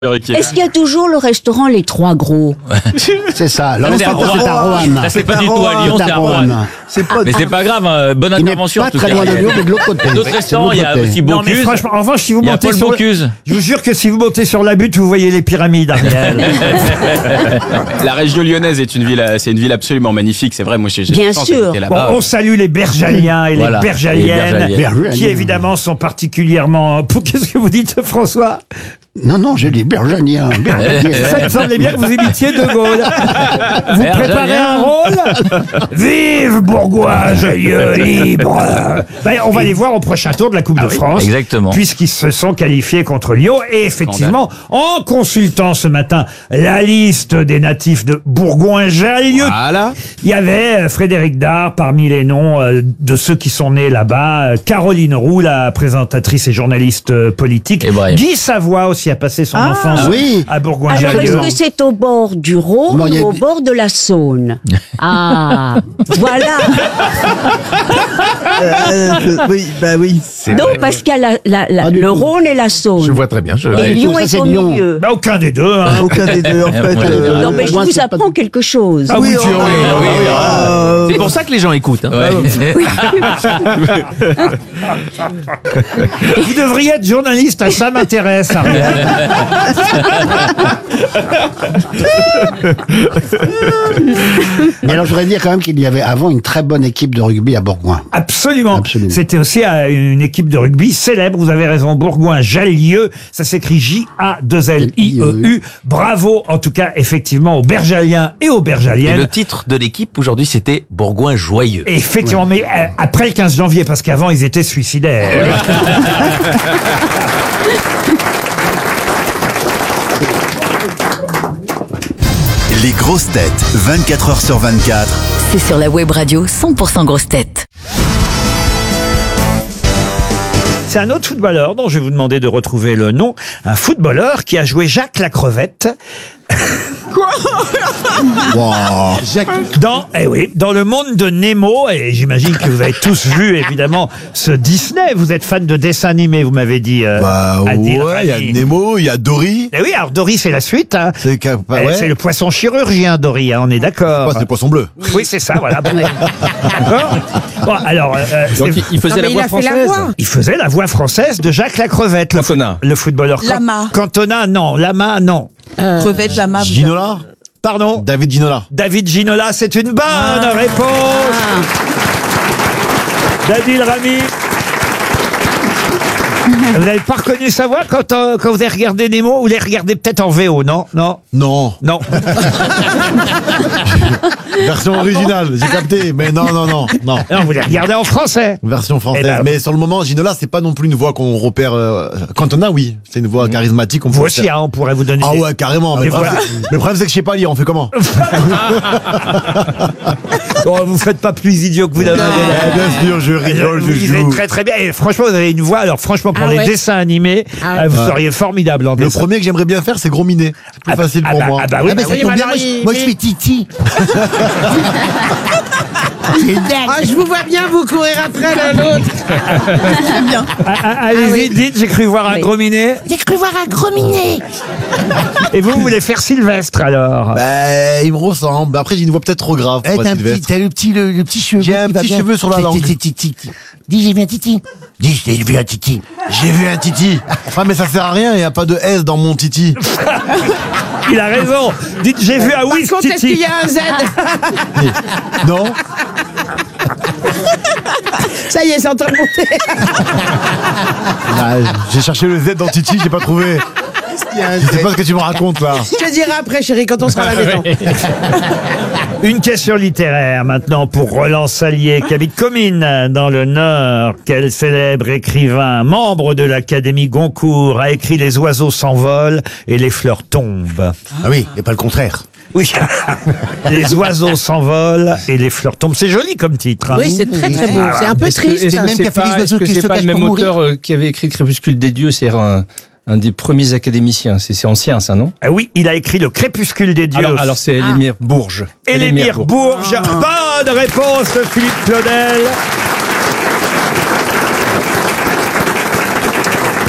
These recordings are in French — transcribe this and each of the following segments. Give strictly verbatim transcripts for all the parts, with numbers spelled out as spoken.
Est-ce qu'il y a toujours le restaurant Les Trois Gros? C'est ça. Là, Non, c'est c'est à Roanne. à Roanne. Là, c'est pas du tout à Lyon, c'est à Roanne. C'est pas, Mais c'est pas grave, hein, bonne il n'est intervention. pas en tout très cas. loin de Lyon, mais de l'autre côté. D'autres restaurants, il y a côté. aussi Non mais Bocuse. franchement, en revanche, si vous Il y a montez Paul sur le- Bocuse. je vous jure que si vous montez sur la butte, vous voyez les pyramides, Ariel. La région lyonnaise est une ville, c'est une ville absolument magnifique. C'est vrai, moi j'ai j'ai Bien la chance sûr. d'habiter Bon, là-bas. on salue les Bergaliens et Voilà, les Bergaliennes, les Bergaliennes. qui évidemment sont particulièrement. Pour- Qu'est-ce que vous dites, François? Non, non, j'ai dit Bergaliens. Ça me semblait bien que vous imitiez De Gaulle. Vous Bergalien. préparez un rôle? Vive Bourgoin, joyeux, libre. Ben, on va les voir au prochain tour de la Coupe de France. Exactement. Puisqu'ils se sont qualifiés contre Lyon. Et effectivement, en consultant ce matin la liste des natifs de Bourgoin-Jallieu, Voilà. il y avait euh, Frédéric Dard parmi les noms euh, de ceux qui sont nés là-bas. euh, Caroline Roux, la présentatrice et journaliste euh, politique. Et bref. Guy Savoie aussi a passé son enfance oui. à Alors, Bourgoin-Jallieu. est-ce que c'est au bord du Rhône Non, il y a ou au des- bord de la Saône? Ah, voilà. Euh, oui, bah oui. Non, parce qu'il y a la- la- la- Pas du le tout. Rhône et la Saône. Je vois très bien. Je... Et Lyon ça, est c'est au Lyon. milieu. Bah, aucun des deux. Hein. Aucun des deux, en fait. euh, Non, mais je moi, vous c'est pas apprends du- quelque chose. Ah oui, oh, tu- oui, oui. euh, C'est pour ça que les gens écoutent. hein. Ouais. vous devriez être journaliste, ça m'intéresse, Ariel. Mais alors, je voudrais dire quand même qu'il y avait avant une très bonne équipe de rugby à Bourgoin. Absolument. Absolument. C'était aussi euh, une équipe de rugby célèbre, vous avez raison, Bourgoin-Jallieu, ça s'écrit J A deux L I E U. Bravo, en tout cas, effectivement, aux Bergaliens et aux Et Bergaliennes. le titre de l'équipe aujourd'hui, c'était Bourgoin joyeux. Et effectivement, mais euh, après le quinze janvier, parce qu'avant, ils étaient suicidaires. Les grosses têtes, vingt-quatre heures sur vingt-quatre. C'est sur la web radio cent pour cent grosses têtes. C'est un autre footballeur dont je vais vous demander de retrouver le nom. Un footballeur qui a joué Jacques la Crevette. Dans, eh oui, dans le monde de Nemo, et j'imagine que vous avez tous vu évidemment ce Disney. Vous êtes fan de dessins animés, vous m'avez dit. Euh, Bah Adil ouais, il y a Rami. Nemo, il y a Dory. Eh oui, alors Dory, c'est la suite. Hein. C'est ca- bah Eh, ouais. c'est le poisson chirurgien, Dory, hein, on est d'accord. Oh, c'est le poisson bleu. Oui, c'est ça, voilà. Bon, d'accord. Bon, alors, euh, Donc c'est- il, il faisait la voix française. il faisait la voix française de Jacques la Crevette, le, Cantona. le footballeur. Can- Lama. Cantona, non. Lama, non. Crevette, lama. Ginola Pardon. David Ginola. David Ginola, c'est une bonne réponse. David Rami. Vous n'avez pas reconnu sa voix quand, euh, quand vous avez regardé Nemo? Vous l'avez regardé peut-être en V O, non? Non? Non. Non. Version originale, j'ai capté. Mais non, non, non, non. Non, vous l'avez regardé en français. Version française. Eh ben, mais sur le moment, Ginola, c'est pas non plus une voix qu'on repère. Euh... Cantona, oui. C'est une voix charismatique. On Vous peut aussi, faire- hein, on pourrait vous donner Ah des- ouais, carrément. Mais des le problème, voix. c'est- le problème, c'est que je sais pas lire. On fait comment? Oh, vous faites pas plus idiot que vous l'avez. Eh, bien sûr, je rigole, Vous je lisez joue. très très bien. Et franchement, vous avez une voix. Alors franchement, pour Ah les ouais. dessins animés, euh, vous seriez formidable en Le dessin. premier que j'aimerais bien faire, c'est Gros Minet. C'est plus Ah bah- facile ah pour bah- moi. ah bah oui, bah oui. Moi, je- moi, je suis Titi. Ah, je vous vois bien vous courir après l'un l'autre. Ah, ah, Allez-y, dites, j'ai cru voir un gros minet. J'ai cru voir un gros minet. Et vous, vous voulez faire Sylvestre alors? Bah, il me ressemble. Après, j'ai une voix peut-être trop grave. Eh, pour t'as être un petit, Sylvestre. t'as le petit, le, le petit cheveu. J'ai un qui va petit bien. cheveu sur la Ti- langue. ti- ti- ti- ti. Dis, j'ai vu un titi. Dis, j'ai vu un titi. J'ai vu un titi. Ah, mais ça sert à rien, il n'y a pas de S dans mon titi. Il a raison. Dites, j'ai vu un Par oui contre, est-ce qu'il Titi. y a un Z? Non? Ça y est, c'est en train de monter. Ah, j'ai cherché le Z dans titi, j'ai pas trouvé. Je sais pas ce que tu me racontes là. Je te dirai après, chérie, quand on sera à la maison. Une question littéraire maintenant pour Roland Salier, qui habite Comines, dans le Nord. Quel célèbre écrivain, membre de l'Académie Goncourt, a écrit Les oiseaux s'envolent et les fleurs tombent? Ah oui, et pas le contraire. Oui, les oiseaux s'envolent et les fleurs tombent. C'est joli comme titre. Hein. Oui, c'est très très beau. C'est un peu Est-ce que- triste. est-ce le que même c'est qu'a fait les pas, oiseaux est-ce que qui c'est se pas le cachent même pour mourir auteur euh, qui avait écrit Crépuscule des dieux? C'est un, un des premiers académiciens. C'est c'est ancien, ça, non? Ah oui, il a écrit Le Crépuscule des dieux. Alors, alors c'est Élémire Bourges. Élémire Bourges. Bonne réponse de Philippe Claudel. Bon,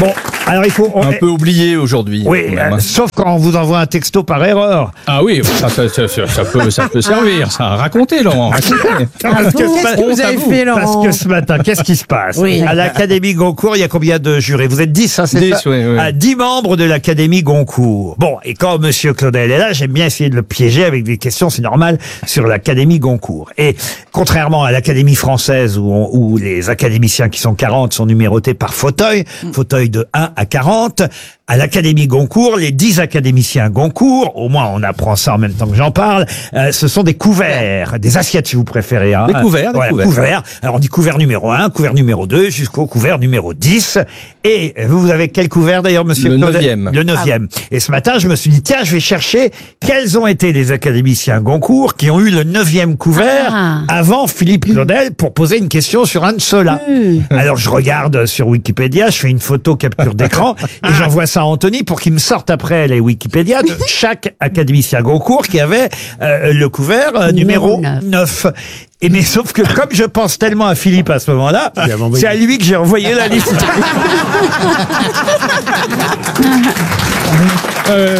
Alors, il faut... on- Un peu oublié aujourd'hui. Oui, quand même, euh, hein. sauf quand on vous envoie un texto par erreur. Ah oui, ça, ça, ça, ça, ça peut, ça peut servir. Ça, racontez, Laurent, racontez. Parce que ce Qu'est-ce ma- que vous avez fait, Parce Laurent? que ce matin, qu'est-ce qui se passe? Oui. À l'Académie Goncourt, il y a combien de jurés? Vous êtes dix, hein, c'est Dix, ça? oui, oui. À dix membres de l'Académie Goncourt. Bon, et quand Monsieur Claudel est là, j'aime bien essayer de le piéger avec des questions, c'est normal, sur l'Académie Goncourt. Et contrairement à l'Académie française où, on- où les académiciens qui sont quarante sont numérotés par fauteuil, fauteuil de un à quarante, à l'Académie Goncourt, les dix académiciens Goncourt, au moins on apprend ça en même temps que j'en parle, euh, ce sont des couverts, des assiettes si vous préférez. Hein. Des couverts, des Voilà, couverts. couverts. Alors on dit couvert numéro un, couvert numéro deux, jusqu'au couvert numéro dix. Et vous, vous avez quel couvert d'ailleurs, monsieur Le Claudel? neuvième. Le neuvième. Et ce matin, je me suis dit, tiens, je vais chercher quels ont été les académiciens Goncourt qui ont eu le neuvième couvert Ah. avant Philippe Claudel pour poser une question sur un de ceux-là. Alors je regarde sur Wikipédia, je fais une photo capture d'écran et j'envoie ça à Anthony pour qu'il me sorte après les Wikipédia de chaque académicien Goncourt qui avait euh, le couvert euh, numéro Numéro neuf. Et mais sauf que comme je pense tellement à Philippe à ce moment-là, c'est à lui que j'ai envoyé la liste. Euh,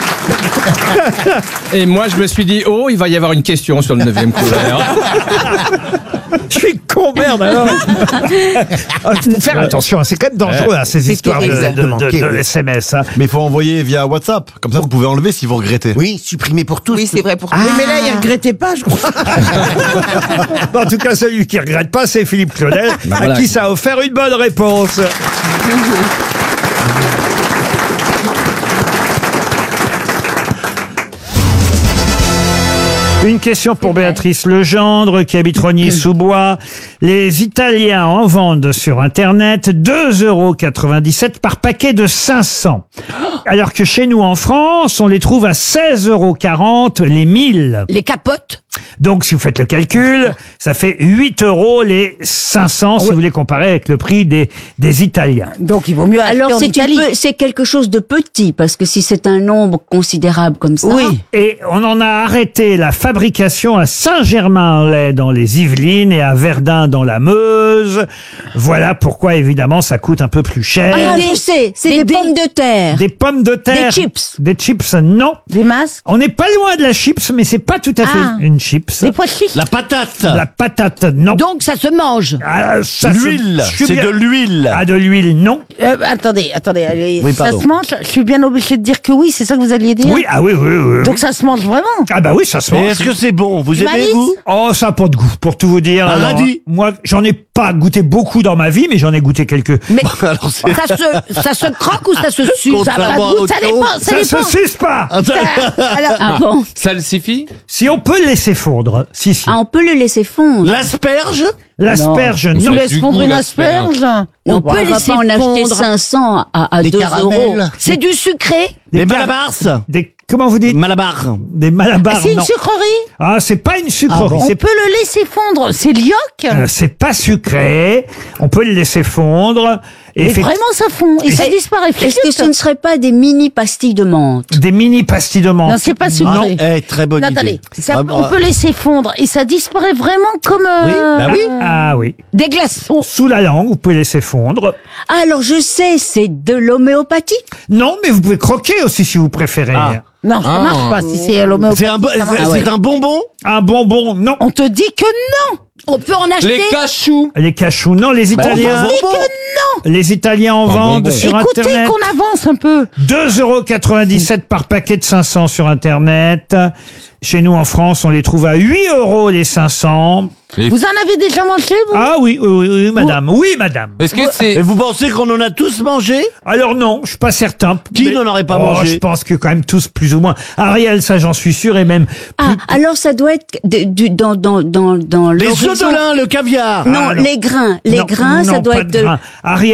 Et moi, je me suis dit, oh, il va y avoir une question sur le neuvième couvert. Je suis con, merde, alors. Faut faire attention, c'est quand même dangereux, hein, ces histoires de, de, exactement. de- de S M S. Hein. Mais il faut envoyer via WhatsApp. Comme ça, vous pouvez enlever si vous regrettez. Oui, supprimer pour tous. Oui, c'est vrai pour Ah. Oui, mais là, il regrettait pas, je crois. En tout cas, celui qui regrette pas, c'est Philippe Claudel, Bah à voilà. qui ça a offert une bonne réponse. Une question pour Béatrice Legendre, qui habite Rogny-sous-Bois. Les Italiens en vendent sur Internet deux euros quatre-vingt-dix-sept par paquet de cinq cents. Alors que chez nous, en France, on les trouve à seize euros quarante les mille. Les capotes. Donc, si vous faites le calcul, ça fait huit euros les cinq cents, si vous voulez comparer avec le prix des, des Italiens. Donc, il vaut mieux acheter Alors en c'est une Italie. peu- c'est quelque chose de petit parce que si c'est un nombre considérable comme ça. Oui. Et on en a arrêté la fabrication à Saint-Germain-en-Laye dans les Yvelines et à Verdun dans la Meuse. Voilà pourquoi, évidemment, ça coûte un peu plus cher. Ah, je sais, c'est des, pommes de terre. Des pommes de terre. Des chips. Des chips, non. Des masques. On n'est pas loin de la chips, mais c'est pas tout à fait Ah. une chips. Des pois chiches. La patate. La patate, non. Donc ça se mange. Ah, ça se- L'huile. je suis C'est bien- de l'huile. Ah, de l'huile, non. Euh, attendez, attendez. allez, Oui, ça pardon. se mange. Je suis bien obligé de dire que oui, c'est ça que vous alliez dire. Oui, ah oui, oui, oui. oui. Donc ça se mange vraiment. Ah bah oui, ça se Et mange. est-ce que c'est bon? Vous Du aimez, maïs vous? Oh, ça n'a pas de goût, pour tout vous dire. Un Alors, radis. moi, j'en ai pas goûté beaucoup dans ma vie, mais j'en ai goûté quelques. Mais Alors, c'est... ça se, ça se croque ou ça se suce? Ça, va, Contrairement goût, au ça thon, dépend. Ça, Ça se dépend. suce pas. Alors, ah bon. Ça le suffit? Si on peut le laisser fondre, si, si. Ah, on peut le laisser fondre. L'asperge? L'asperge, Tu non. laisses du fondre goût, une l'asperge. asperge. On Oh, peut bah, laisser va pas en acheter fondre cinq cents à, à Des deux caramels. euros. C'est du sucré. Des car- malabars? Des, comment vous dites? Malabars. Des malabars, C'est une non. sucrerie. Ah, c'est pas une sucrerie. On c'est peut le laisser fondre. C'est l'yoc. euh, c'est pas sucré. On peut le laisser fondre. Et Mais fait- vraiment, ça fond. Et, Et ça c'est- disparaît. Est-ce que ce ne serait pas des mini pastilles de menthe? des mini pastilles de menthe. Non, c'est pas sucré. Eh, très bonne Non, idée. attendez, ça- Ah, bah, on peut laisser fondre et ça disparaît vraiment comme euh, Oui, bah oui. euh, Ah oui. des glaçons. Sous la langue, vous pouvez laisser fondre. Ah, alors je sais, c'est de l'homéopathie. Non, mais vous pouvez croquer aussi si vous préférez. Ah. Non, ça marche pas si c'est l'homéopathie. C'est un, bo- ça marche. c'est- c'est un bonbon? Un bonbon, non. On te dit que non. On peut en acheter. Les cachous! Les cachous, non. Les Italiens, un bonbon. les Italiens en vendent bonbon. sur Écoutez Internet. qu'on avance un peu. deux euros quatre-vingt-dix-sept par paquet de cinq cents sur Internet. Chez nous, en France, on les trouve à huit euros les cinq cents. Les- Vous en avez déjà mangé, vous? Ah oui, oui, oui, oui, madame. Oui, madame. Est-ce que Et c'est... vous pensez qu'on en a tous mangé? Alors non, je suis pas certain. Qui Mais- n'en aurait pas Oh, mangé? Je pense que quand même tous plus ou moins. Ariel, ça j'en suis sûr, et même Ah, alors ça doit être de- du, dans, dans, dans, dans Les l'horizon. œufs de lin, le caviar. Non, Ah, non. les grains. Les Non, grains, ça non, doit pas être de de... grains. Ariel,